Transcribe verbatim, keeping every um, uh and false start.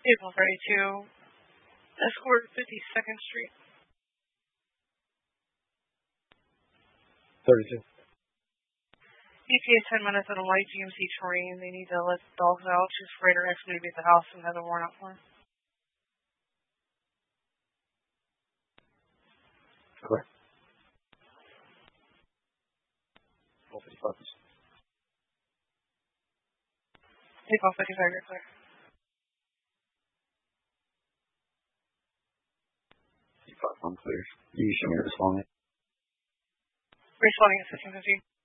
Vehicle thirty-two, escort fifty-second Street. thirty-two. E T A ten minutes on a white G M C Terrain. They need to let the dogs out. Choose freighter X maybe at the house and have a warrant out for him. Correct. All fifty-five. Take off fifty-five, you're clear. fifty-five, I'm clear. You show me responding. Responding at fifteen fifteen.